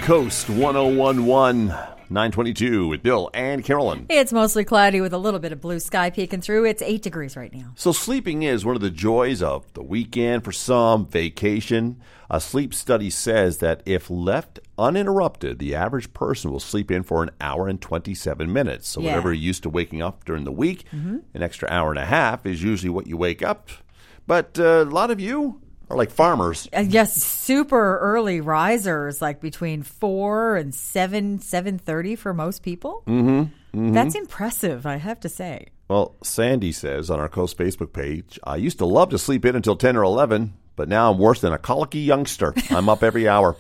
Coast 1011, 922 with Bill and Carolyn. It's mostly cloudy with a little bit of blue sky peeking through. It's 8 degrees right now. So sleeping is one of the joys of the weekend, for some, vacation. A sleep study says that if left uninterrupted, the average person will sleep in for an hour and 27 minutes. So whatever you're used to waking up during the week, an extra hour and a half is usually what you wake up. But a lot of you are like farmers. Yes, super early risers, like between 4 and 7:30 for most people. That's impressive, I have to say. Well, Sandy says on our Coast Facebook page, I used to love to sleep in until 10 or 11, but now I'm worse than a colicky youngster. I'm up every hour.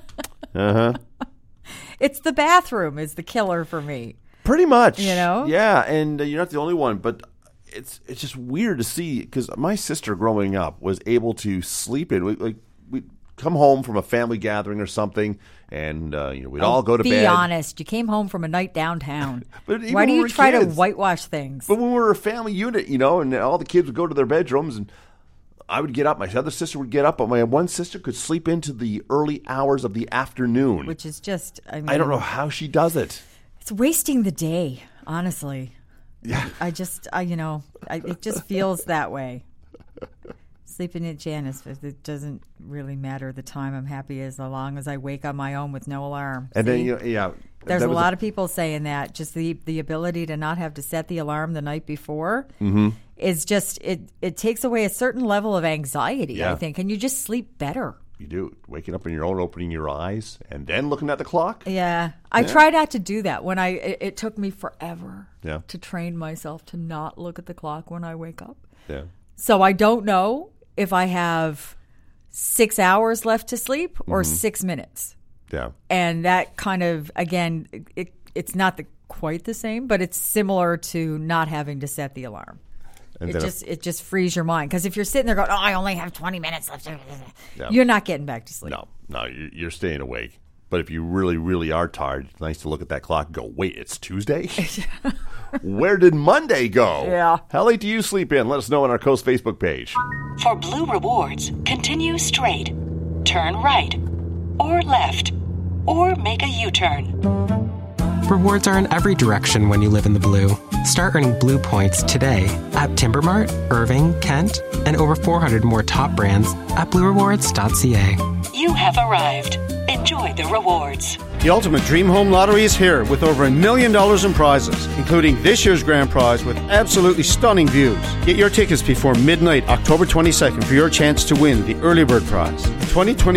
It's the bathroom is the killer for me. Pretty much. You know? Yeah, and you're not the only one, but it's just weird to see, because my sister growing up was able to sleep in. We'd come home from a family gathering or something, and we'd all go to bed. Be honest, you came home from a night downtown. But even why do when you we were try to kids. whitewash things? But when we were a family unit, and all the kids would go to their bedrooms, and I would get up. My other sister would get up, but my one sister could sleep into the early hours of the afternoon. Which is just, I don't know how she does it. It's wasting the day, honestly. Yeah. it just feels that way. Sleeping at Janice, it doesn't really matter the time. I'm happy as long as I wake on my own with no alarm. And See? then, There's a lot of people saying that. Just the ability to not have to set the alarm the night before is just, it takes away a certain level of anxiety, I think. And you just sleep better. You do. Waking up on your own, opening your eyes, and then looking at the clock. Yeah. I try not to do that. It took me forever to train myself to not look at the clock when I wake up. Yeah. So I don't know if I have 6 hours left to sleep or 6 minutes. Yeah. And that kind of, again, it's not quite the same, but it's similar to not having to set the alarm. And it just frees your mind. Because if you're sitting there going, I only have 20 minutes left, you're not getting back to sleep. No, you're staying awake. But if you really, really are tired, it's nice to look at that clock and go, wait, it's Tuesday? Where did Monday go? Yeah. How late do you sleep in? Let us know on our Coast Facebook page. For Blue Rewards, continue straight, turn right, or left, or make a U-turn. Rewards are in every direction when you live in the Blue. Start earning Blue points today at Timbermart, Irving, Kent, and over 400 more top brands at bluerewards.ca. You have arrived. Enjoy the rewards. The Ultimate Dream Home Lottery is here with over $1 million in prizes, including this year's grand prize with absolutely stunning views. Get your tickets before midnight, October 22nd, for your chance to win the early bird prize. The 2020